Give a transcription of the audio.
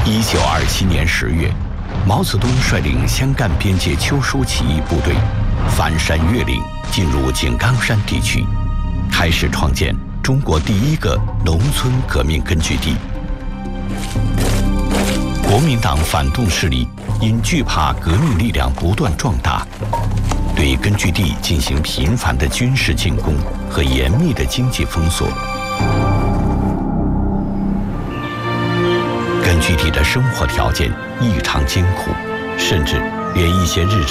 1927年10月，毛泽东率领湘赣边界丘叔起义部队翻山越岭，进入井冈山地区，开始创建中国第一个农村革命根据地。国民党反动势力因惧怕革命力量不断壮大，对根据地进行频繁的军事进攻和严密的经济封锁。根据地的生活条件异常艰苦，甚至连一些日常